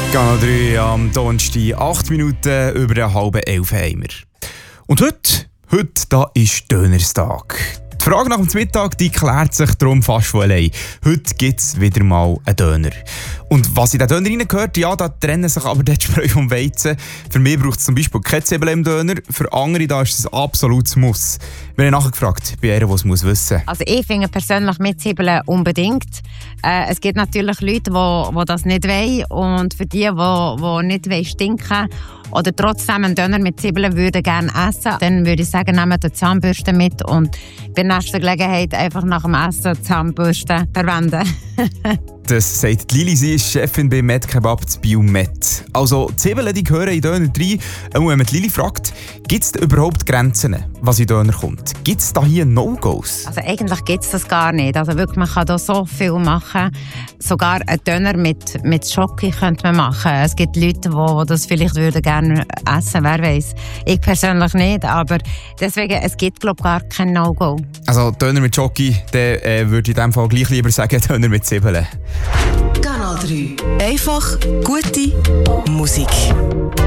Kanal 3 am Donnerstag, 8 Minuten über 10:30 haben wir. Und heute da ist Dönerstag. Die Frage nach dem Mittag, die klärt sich darum fast von allein. Heute gibt es wieder mal einen Döner. Und was in den Döner reingehört, ja, da trennen sich aber die Spreu vom Weizen. Für mich braucht es zum Beispiel keine Zwiebeln im Döner, für andere da ist es ein absolutes Muss. Wir haben nachgefragt, bei einer, die es wissen muss. Also ich finde persönlich mit Zwiebeln unbedingt. Es gibt natürlich Leute, die das nicht wollen. Und für die nicht stinken oder trotzdem einen Döner mit Zwiebeln würden gerne essen, dann würde ich sagen, nehmt die Zahnbürste mit und bei der nächsten Gelegenheit einfach nach dem Essen die Zahnbürste verwenden. Das sagt Lili, sie ist Chefin bei Met Kebab zu Biel Met. Also Zwiebeln, die gehören in Döner rein. Und wenn man die Lili fragt, gibt es überhaupt Grenzen, was in Döner kommt? Gibt es da hier No-Gos? Also eigentlich gibt es das gar nicht. Also wirklich, man kann da so viel machen. Sogar einen Döner mit Schoki könnte man machen. Es gibt Leute, die das vielleicht gerne essen würden, wer weiß. Ich persönlich nicht, aber deswegen, es gibt glaube ich gar kein No-Go. Also Döner mit Schoki, dann würde ich in diesem Fall gleich lieber sagen Döner mit Zwiebeln. Kanal 3. Einfach gute Musik.